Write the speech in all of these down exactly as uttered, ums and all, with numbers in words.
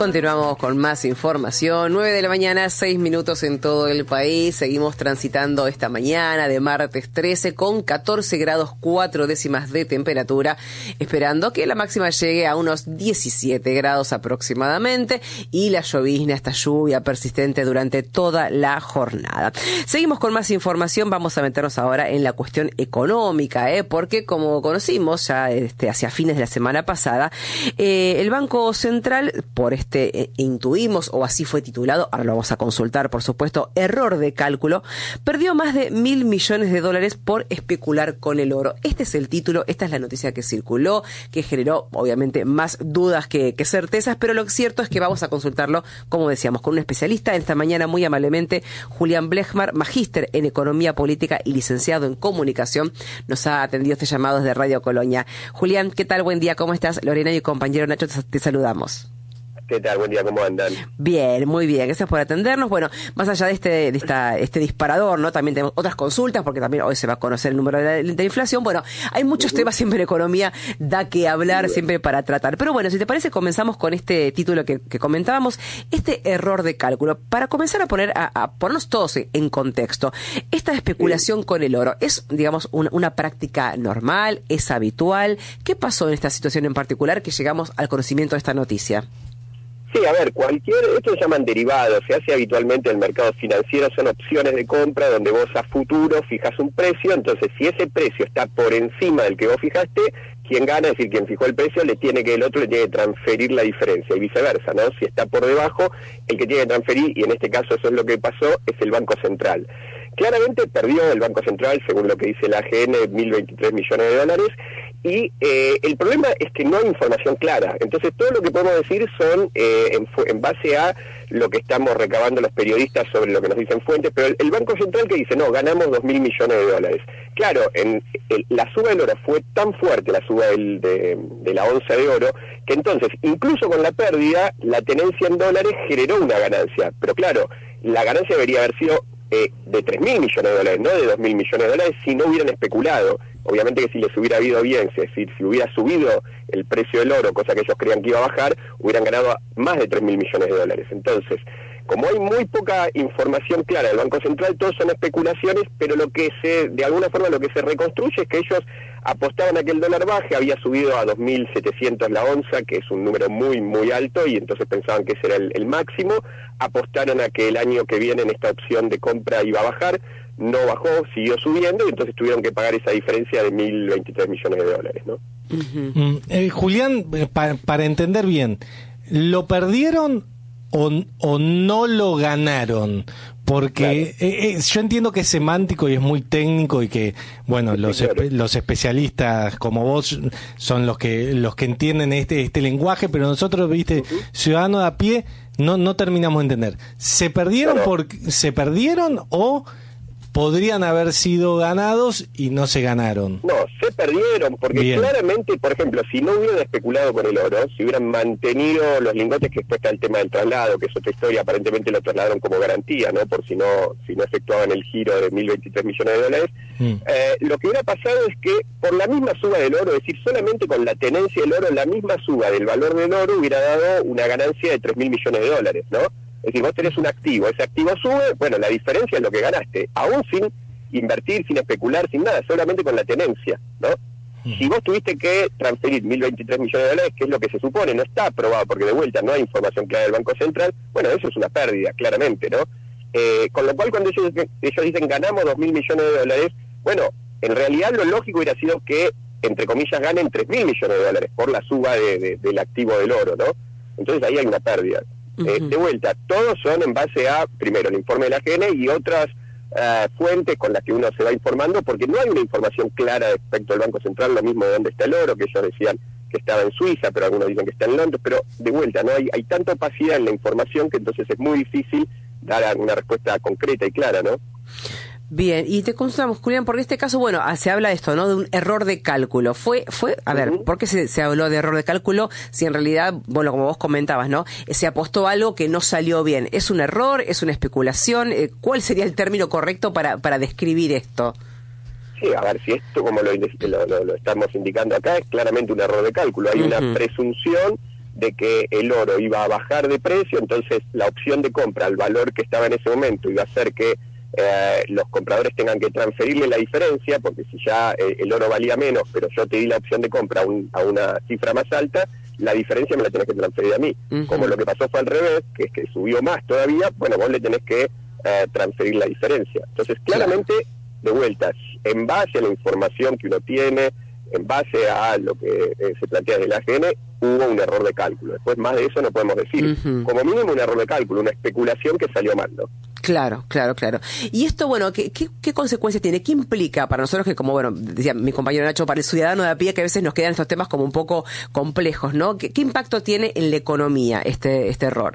Continuamos con más información. nueve de la mañana, seis minutos en todo el país. Seguimos transitando esta mañana de martes trece con catorce grados cuatro décimas de temperatura, esperando que la máxima llegue a unos diecisiete grados aproximadamente y la llovizna, esta lluvia persistente durante toda la jornada. Seguimos con más información. Vamos a meternos ahora en la cuestión económica, ¿eh? porque como conocimos ya este, hacia fines de la semana pasada, eh, el Banco Central, por este eh, intuimos, o así fue titulado, ahora lo vamos a consultar por supuesto, error de cálculo, perdió más de mil millones de dólares por especular con el oro. Este es el título, esta es la noticia que circuló, que generó obviamente más dudas que, que certezas, pero lo cierto es que vamos a consultarlo, como decíamos, con un especialista. Esta mañana muy amablemente Julián Blechmar, magíster en Economía Política y licenciado en Comunicación, nos ha atendido este llamado desde Radio Colonia. Julián, ¿qué tal? Buen día, ¿cómo estás? Lorena y mi compañero Nacho, te, te saludamos. ¿Qué tal? Buen día, ¿cómo andan? Bien, muy bien, gracias por atendernos. Bueno, más allá de este de esta este disparador, ¿no? También tenemos otras consultas, porque también hoy se va a conocer el número de la, de la inflación. Bueno, hay muchos uh-huh. temas siempre en economía, da que hablar uh-huh. siempre para tratar. Pero bueno, si te parece, comenzamos con este título que, que comentábamos, este error de cálculo. Para comenzar a poner a, a ponernos todos en contexto, esta especulación sí. con el oro, ¿es, digamos, una, una práctica normal? ¿Es habitual? ¿Qué pasó en esta situación en particular que llegamos al conocimiento de esta noticia? Sí, a ver, cualquier, esto se llaman derivados, se hace habitualmente en el mercado financiero, son opciones de compra donde vos a futuro fijas un precio, entonces si ese precio está por encima del que vos fijaste, quien gana, es decir, quien fijó el precio, le tiene que el otro le tiene que transferir la diferencia, y viceversa, ¿no? Si está por debajo, el que tiene que transferir, y en este caso eso es lo que pasó, es el Banco Central. Claramente perdió el Banco Central, según lo que dice la A G N, mil veintitrés millones de dólares, y eh, el problema es que no hay información clara. Entonces todo lo que podemos decir son eh, en, en base a lo que estamos recabando los periodistas sobre lo que nos dicen fuentes, pero el, el Banco Central que dice, no, ganamos dos mil millones de dólares. Claro, en, el, la suba del oro fue tan fuerte, la suba del, de, de la onza de oro, que entonces, incluso con la pérdida, la tenencia en dólares generó una ganancia. Pero claro, la ganancia debería haber sido Eh, de tres mil millones de dólares, no de dos mil millones de dólares, si no hubieran especulado. Obviamente que si les hubiera habido bien, es decir, si hubiera subido el precio del oro, cosa que ellos creían que iba a bajar, hubieran ganado más de tres mil millones de dólares. Entonces, como hay muy poca información clara del Banco Central, todos son especulaciones, pero lo que se, de alguna forma lo que se reconstruye es que ellos apostaban a que el dólar baje, había subido a dos mil setecientos la onza, que es un número muy, muy alto, y entonces pensaban que ese era el, el máximo, apostaron a que el año que viene en esta opción de compra iba a bajar, no bajó, siguió subiendo, y entonces tuvieron que pagar esa diferencia de mil veintitrés millones de dólares, ¿no? Uh-huh. Mm, eh, Julián, pa, para entender bien, ¿lo perdieron o, o no lo ganaron? Porque claro. eh, eh, yo entiendo que es semántico y es muy técnico y que, bueno, sí, los claro. espe- los especialistas como vos son los que los que entienden este este lenguaje, pero nosotros, viste, uh-huh. ciudadanos de a pie, no no terminamos de entender. ¿Se perdieron claro. por se perdieron o podrían haber sido ganados y no se ganaron? No, se perdieron, porque Bien. claramente, por ejemplo, si no hubieran especulado con el oro, si hubieran mantenido los lingotes, que después está el tema del traslado, que es otra historia, aparentemente lo trasladaron como garantía, ¿no? Por si no si no efectuaban el giro de mil veintitrés millones de dólares, mm. eh, lo que hubiera pasado es que por la misma suba del oro, es decir, solamente con la tenencia del oro, la misma suba del valor del oro hubiera dado una ganancia de tres mil millones de dólares, ¿no? Es decir, vos tenés un activo, ese activo sube, bueno, la diferencia es lo que ganaste, aún sin invertir, sin especular, sin nada, solamente con la tenencia, ¿no? Uh-huh. Si vos tuviste que transferir mil veintitrés millones de dólares, que es lo que se supone, no está aprobado, porque de vuelta no hay información clara del Banco Central, bueno, eso es una pérdida, claramente, ¿no? Eh, con lo cual, cuando ellos, ellos dicen ganamos dos mil millones de dólares, bueno, en realidad lo lógico hubiera sido que, entre comillas, ganen tres mil millones de dólares por la suba de, de, del activo del oro, ¿no? Entonces ahí hay una pérdida. Uh-huh. Eh, de vuelta, todos son en base a, primero, el informe de la A G N y otras uh, fuentes con las que uno se va informando, porque no hay una información clara respecto al Banco Central, lo mismo de dónde está el oro, que ellos decían que estaba en Suiza, pero algunos dicen que está en Londres, pero de vuelta, no hay, hay tanta opacidad en la información que entonces es muy difícil dar una respuesta concreta y clara, ¿no? Bien, y te consultamos, Julián, porque en este caso, bueno, se habla de esto, ¿no? De un error de cálculo. Fue, fue, a ver, ¿por qué se, se habló de error de cálculo si en realidad, bueno, como vos comentabas, ¿no? Se apostó a algo que no salió bien. ¿Es un error? ¿Es una especulación? ¿Cuál sería el término correcto para, para describir esto? Sí, a ver, si esto, como lo, lo, lo, lo estamos indicando acá, es claramente un error de cálculo. Hay uh-huh. una presunción de que el oro iba a bajar de precio, entonces la opción de compra al valor que estaba en ese momento iba a hacer que eh, los compradores tengan que transferirle la diferencia, porque si ya eh, el oro valía menos, pero yo te di la opción de compra a, un, a una cifra más alta, la diferencia me la tenés que transferir a mí. Uh-huh. Como lo que pasó fue al revés, que es que subió más todavía, bueno, vos le tenés que eh, transferir la diferencia. Entonces, claramente, de vueltas, en base a la información que uno tiene, en base a lo que eh, se plantea desde la A G N, hubo un error de cálculo. Después, más de eso no podemos decir. Uh-huh. Como mínimo, un error de cálculo, una especulación que salió mal, ¿no? Claro, claro, claro. Y esto, bueno, ¿qué, qué, qué consecuencias tiene? ¿Qué implica para nosotros que, como, bueno, decía mi compañero Nacho, para el ciudadano de a pie, que a veces nos quedan estos temas como un poco complejos, ¿no? ¿Qué, qué impacto tiene en la economía este, este error?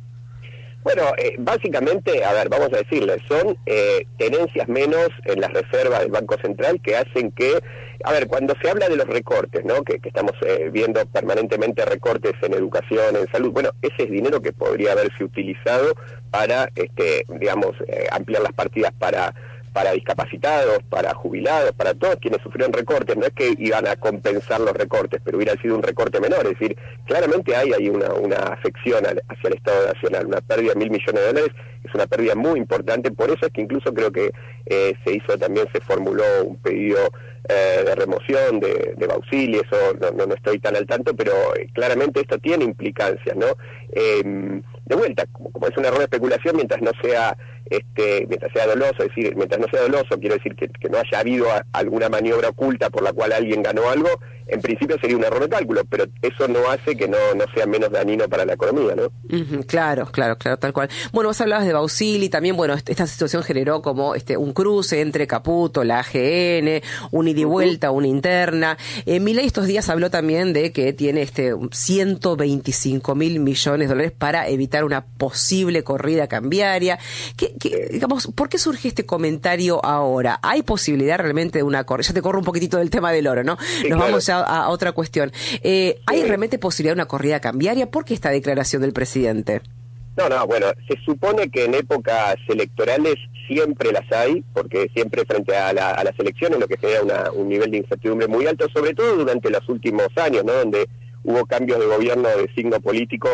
Bueno, eh, básicamente, a ver, vamos a decirle, son eh, tenencias menos en las reservas del Banco Central que hacen que, a ver, cuando se habla de los recortes, ¿no? Que, que estamos eh, viendo permanentemente recortes en educación, en salud, bueno, ese es dinero que podría haberse utilizado para, este, digamos, eh, ampliar las partidas para para discapacitados, para jubilados, para todos quienes sufrieron recortes. No es que iban a compensar los recortes, pero hubiera sido un recorte menor. Es decir, claramente hay ahí una, una afección al, hacia el Estado Nacional, una pérdida de mil millones de dólares, es una pérdida muy importante. Por eso es que incluso creo que eh, se hizo también, se formuló un pedido eh, de remoción de, de Bausili, eso no, no, no estoy tan al tanto, pero eh, claramente esto tiene implicancias, ¿no? Eh, de vuelta, como, como es un error de especulación, mientras no sea este mientras sea doloso, es decir, mientras no sea doloso, quiero decir que, que no haya habido a, alguna maniobra oculta por la cual alguien ganó algo, en principio sería un error de cálculo, pero eso no hace que no, no sea menos dañino para la economía, ¿no? Uh-huh, claro, claro, claro, tal cual. Bueno, vos hablabas de Bausili, también, bueno, esta situación generó como este un cruce entre Caputo, la A G N, un ida y vuelta, uh-huh. una interna. Eh, Milei estos días habló también de que tiene este ciento veinticinco mil millones de dólares para evitar una posible corrida cambiaria. ¿Qué, qué, digamos, ¿por qué surge este comentario ahora? ¿Hay posibilidad realmente de una corrida? Ya te corro un poquitito del tema del oro, ¿no? Sí, Nos claro. vamos a, a otra cuestión. Eh, ¿Hay sí. realmente posibilidad de una corrida cambiaria? ¿Por qué esta declaración del presidente? No, no, bueno, se supone que en épocas electorales siempre las hay, porque siempre frente a, la, a las elecciones lo que genera una, un nivel de incertidumbre muy alto, sobre todo durante los últimos años, ¿no? Donde hubo cambios de gobierno de signo político.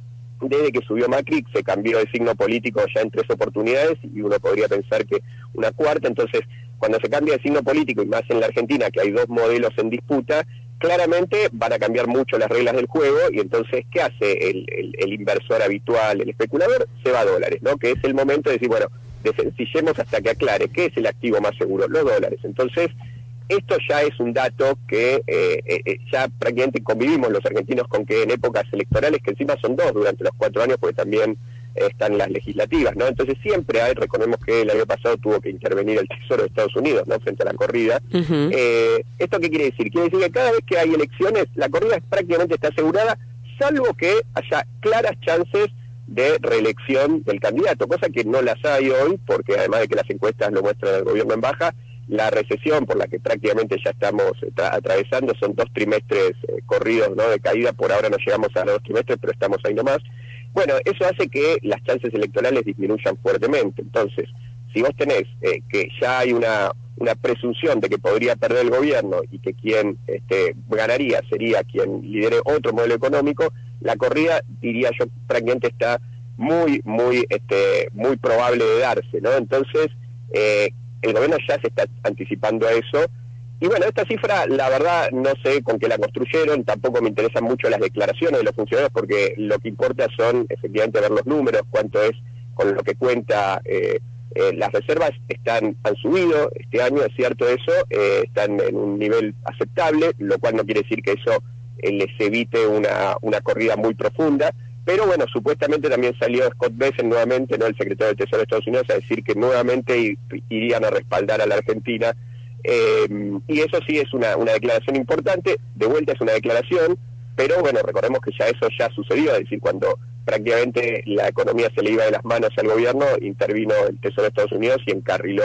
Desde que subió Macri se cambió de signo político ya en tres oportunidades y uno podría pensar que una cuarta. Entonces, cuando se cambia de signo político, y más en la Argentina, que hay dos modelos en disputa, claramente van a cambiar mucho las reglas del juego y entonces, ¿qué hace el, el, el inversor habitual, el especulador? Se va a dólares, ¿no? Que es el momento de decir, bueno, desencillemos hasta que aclare qué es el activo más seguro, los dólares. Entonces, esto ya es un dato que eh, eh, ya prácticamente convivimos los argentinos con que en épocas electorales, que encima son dos durante los cuatro años, porque también eh, están las legislativas, ¿no? Entonces siempre hay, recordemos que el año pasado tuvo que intervenir el Tesoro de Estados Unidos, ¿no? Frente a la corrida. Uh-huh. Eh, ¿Esto qué quiere decir? Quiere decir que cada vez que hay elecciones, la corrida prácticamente está asegurada, salvo que haya claras chances de reelección del candidato, cosa que no las hay hoy, porque además de que las encuestas lo muestran al gobierno en baja, la recesión por la que prácticamente ya estamos tra- atravesando son dos trimestres eh, corridos, ¿no? De caída. Por ahora no llegamos a los dos trimestres, pero estamos ahí nomás. Bueno, eso hace que las chances electorales disminuyan fuertemente. Entonces, si vos tenés eh, que ya hay una una presunción de que podría perder el gobierno y que quien este, ganaría sería quien lidere otro modelo económico, la corrida, diría yo, prácticamente está muy, muy, este, muy probable de darse, ¿no? Entonces, eh, el gobierno ya se está anticipando a eso. Y bueno, esta cifra, la verdad, no sé con qué la construyeron, tampoco me interesan mucho las declaraciones de los funcionarios, porque lo que importa son, efectivamente, ver los números, cuánto es con lo que cuenta. Eh, eh, las reservas están han subido este año, es cierto eso, eh, están en un nivel aceptable, lo cual no quiere decir que eso eh, les evite una, una corrida muy profunda. Pero bueno, supuestamente también salió Scott Bessent nuevamente, no el secretario del Tesoro de Estados Unidos, a decir que nuevamente irían a respaldar a la Argentina. Eh, y eso sí es una, una declaración importante, de vuelta es una declaración, pero bueno, recordemos que ya eso ya sucedió, es decir, cuando prácticamente la economía se le iba de las manos al gobierno, intervino el Tesoro de Estados Unidos y encarriló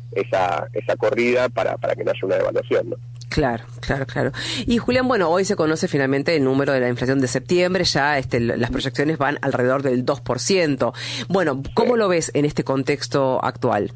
esa esa corrida para, para que no haya una devaluación, ¿no? Claro, claro, claro. Y Julián, bueno, hoy se conoce finalmente el número de la inflación de septiembre, ya este, las proyecciones van alrededor del dos por ciento. Bueno, ¿cómo sí. lo ves en este contexto actual?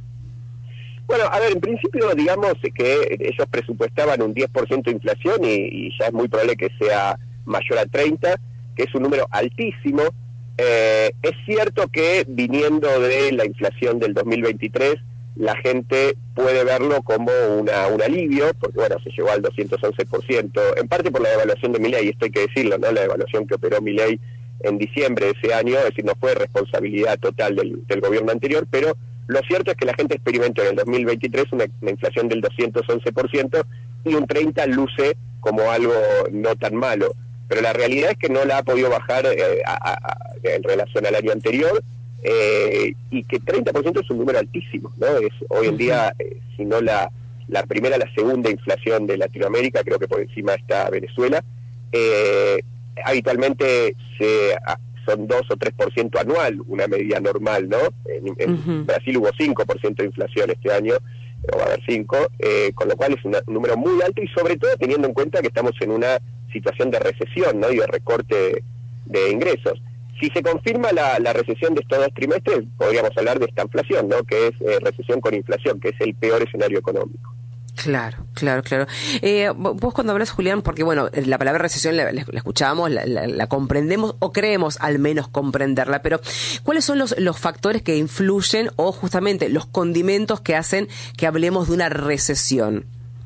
Bueno, a ver, en principio digamos que ellos presupuestaban un diez por ciento de inflación y, y ya es muy probable que sea mayor a treinta, que es un número altísimo. Eh, es cierto que viniendo de la inflación del dos mil veintitrés, la gente puede verlo como una, un alivio, porque bueno, se llegó al doscientos once por ciento, en parte por la devaluación de Milei, esto hay que decirlo, ¿no? La devaluación que operó Milei en diciembre de ese año, es decir, no fue responsabilidad total del, del gobierno anterior, pero lo cierto es que la gente experimentó en el dos mil veintitrés una, una inflación del doscientos once por ciento y un treinta por ciento luce como algo no tan malo. Pero la realidad es que no la ha podido bajar eh, a, a, en relación al año anterior, eh, y que treinta por ciento es un número altísimo, ¿no? Es hoy en día, eh, si no la, la primera, la segunda inflación de Latinoamérica, creo que por encima está Venezuela. Eh, habitualmente se, son dos o tres por ciento anual, una medida normal, ¿no? En, en uh-huh. Brasil hubo cinco por ciento de inflación este año, o va a haber cinco, eh, con lo cual es una, un número muy alto, y sobre todo teniendo en cuenta que estamos en una situación de recesión, ¿no? Y de recorte de, de ingresos. Si se confirma la, la recesión de estos dos trimestres, podríamos hablar de esta inflación, ¿no? Que es eh, recesión con inflación, que es el peor escenario económico. Claro, claro, claro. Eh, vos cuando hablas, Julián, porque bueno, la palabra recesión la, la, la escuchamos, la, la, la comprendemos o creemos al menos comprenderla, pero ¿cuáles son los, los factores que influyen o justamente los condimentos que hacen que hablemos de una recesión?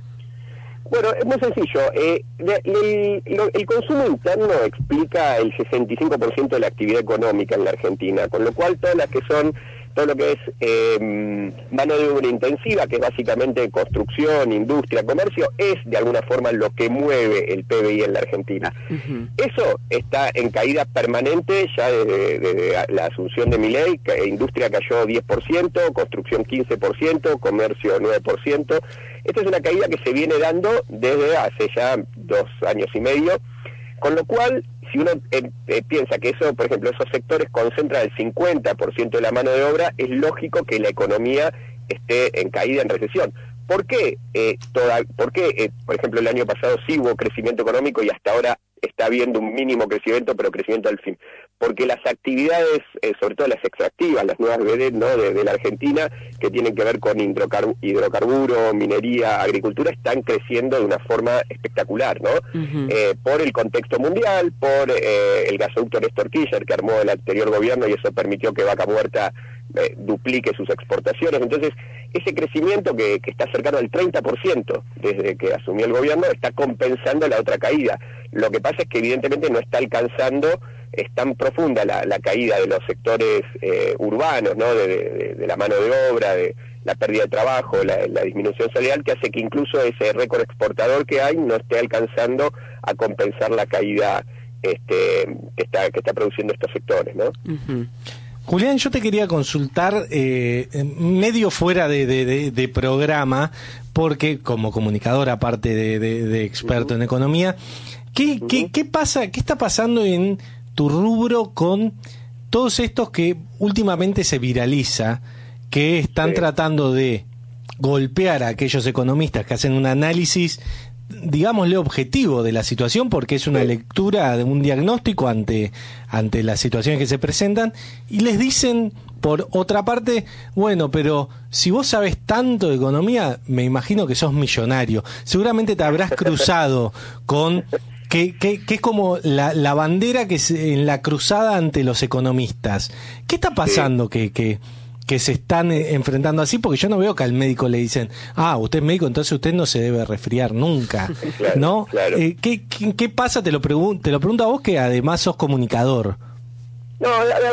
Bueno, es muy sencillo. Eh, el, el, el consumo interno explica el sesenta y cinco por ciento de la actividad económica en la Argentina, con lo cual todas las que son, todo lo que es eh, mano de obra intensiva, que es básicamente construcción, industria, comercio, es de alguna forma lo que mueve el P B I en la Argentina. Uh-huh. Eso está en caída permanente ya desde, desde la asunción de Milei, que industria cayó diez por ciento, construcción quince por ciento, comercio nueve por ciento. Esta es una caída que se viene dando desde hace ya dos años y medio, con lo cual, si uno eh, eh, piensa que eso, por ejemplo, esos sectores concentran el cincuenta por ciento de la mano de obra, es lógico que la economía esté en caída, en recesión. ¿Por qué? Eh, toda, ¿por qué, eh, por ejemplo, el año pasado sí hubo crecimiento económico y hasta ahora está habiendo un mínimo crecimiento, pero crecimiento al fin? Porque las actividades, eh, sobre todo las extractivas, las nuevas B D, ¿no?, de, de la Argentina, que tienen que ver con hidrocarb- hidrocarburo, minería, agricultura, están creciendo de una forma espectacular, ¿no? Uh-huh. Eh, por el contexto mundial, por eh, el gasoducto Néstor Kirchner, que armó el anterior gobierno, y eso permitió que Vaca Muerta eh, duplique sus exportaciones. Entonces, ese crecimiento que, que está cercano al treinta por ciento desde que asumió el gobierno, está compensando la otra caída. Lo que pasa es que evidentemente no está alcanzando, es tan profunda la, la caída de los sectores eh, urbanos, ¿no?, de, de, de la mano de obra, de la pérdida de trabajo, la, la disminución salarial, que hace que incluso ese récord exportador que hay no esté alcanzando a compensar la caída este, que está que está produciendo estos sectores, ¿no? Uh-huh. Julián, yo te quería consultar eh, medio fuera de, de, de, de programa, porque como comunicador, aparte de, de, de experto uh-huh. en economía, ¿qué, uh-huh. qué, qué pasa, qué está pasando en tu rubro con todos estos que últimamente se viraliza, que están sí. tratando de golpear a aquellos economistas que hacen un análisis, digámosle, objetivo de la situación, porque es una sí. lectura de un diagnóstico ante, ante las situaciones que se presentan, y les dicen, por otra parte, bueno, pero si vos sabés tanto de economía, me imagino que sos millonario. Seguramente te habrás cruzado con... Que, que, que es como la, la bandera que se, en la cruzada ante los economistas. ¿Qué está pasando sí. que, que, que se están enfrentando así? Porque yo no veo que al médico le dicen, ah, usted es médico, entonces usted no se debe resfriar nunca, claro, ¿no? Claro. Eh, ¿qué, qué, ¿Qué pasa? Te lo, pregun- te lo pregunto a vos, que además sos comunicador. No,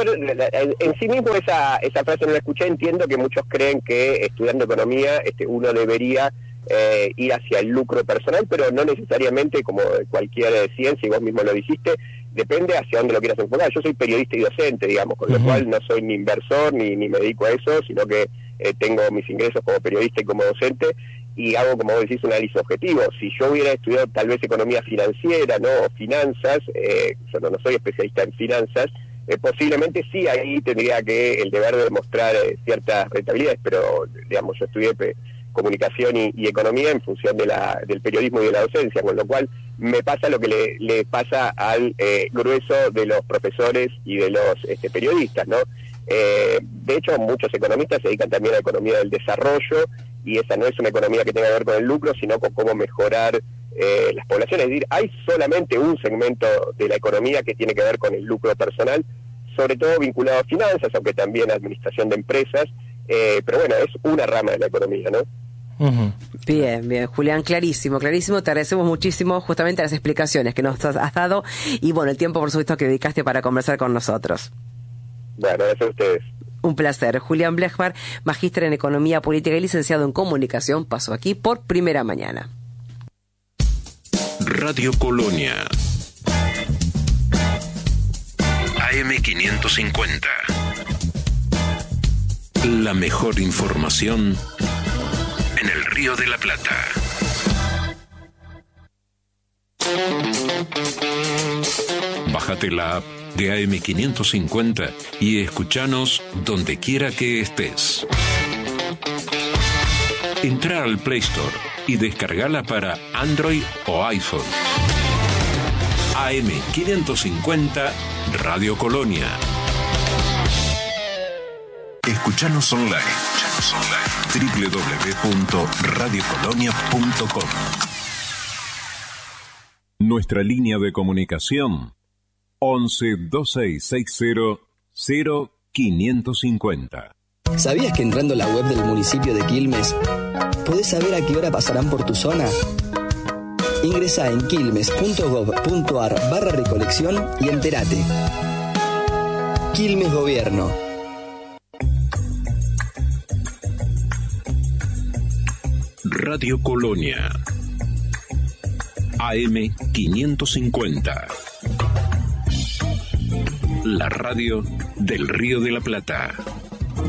en sí mismo esa, esa frase no la escuché. Entiendo que muchos creen que estudiando economía este, uno debería Eh, ir hacia el lucro personal, pero no necesariamente, como cualquier ciencia, y vos mismo lo dijiste, depende hacia dónde lo quieras enfocar. Yo soy periodista y docente, digamos, con uh-huh. lo cual no soy ni inversor ni, ni me dedico a eso, sino que eh, tengo mis ingresos como periodista y como docente, y hago, como vos decís, un análisis objetivo. Si yo hubiera estudiado tal vez economía financiera, ¿no?, o finanzas, eh, yo no, no soy especialista en finanzas, eh, posiblemente sí, ahí tendría que el deber de demostrar eh, ciertas rentabilidades, pero, digamos, yo estudié pe- comunicación y, y economía en función de la, del periodismo y de la docencia, con lo cual me pasa lo que le, le pasa al eh, grueso de los profesores y de los este, periodistas, ¿no? Eh, de hecho, muchos economistas se dedican también a la economía del desarrollo, y esa no es una economía que tenga que ver con el lucro, sino con cómo mejorar eh, las poblaciones. Es decir, hay solamente un segmento de la economía que tiene que ver con el lucro personal, sobre todo vinculado a finanzas, aunque también a administración de empresas, eh, pero bueno, es una rama de la economía, ¿no? Uh-huh. Bien, bien, Julián, clarísimo, clarísimo. Te agradecemos muchísimo justamente las explicaciones que nos has dado y bueno, el tiempo por supuesto que dedicaste para conversar con nosotros. Bueno, gracias a ustedes. Un placer. Julián Blechbar, magíster en Economía Política y licenciado en Comunicación, pasó aquí por Primera Mañana. Radio Colonia A M quinientos cincuenta. La mejor información en el Río de la Plata. Bájate la app de A M quinientos cincuenta y escuchanos donde quiera que estés. Entra al Play Store y descargala para Android o iPhone. A M quinientos cincuenta Radio Colonia. Escuchanos online. Escuchanos online. doble u doble u doble u punto radio colonia punto com. Nuestra línea de comunicación once, veintiséis sesenta, cero quinientos cincuenta. ¿Sabías que entrando a la web del municipio de Quilmes podés saber a qué hora pasarán por tu zona? Ingresá en quilmes punto gob punto ar barra recolección y entérate. Quilmes Gobierno. Radio Colonia A M quinientos cincuenta. La radio del Río de la Plata.